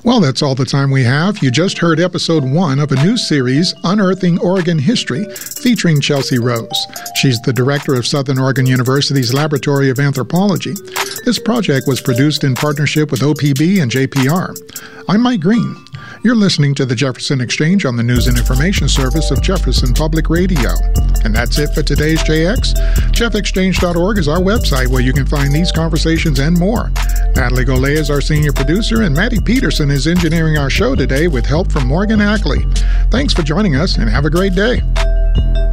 Well, that's all the time we have. You just heard episode 1 of a new series, Unearthing Oregon History, featuring Chelsea Rose. She's the director of Southern Oregon University's Laboratory of Anthropology. This project was produced in partnership with OPB and JPR. I'm Mike Green. You're listening to the Jefferson Exchange on the News and Information Service of Jefferson Public Radio. And that's it for today's JX. JeffExchange.org is our website where you can find these conversations and more. Natalie Golay is our senior producer, and Maddie Peterson is engineering our show today with help from Morgan Ackley. Thanks for joining us, and have a great day.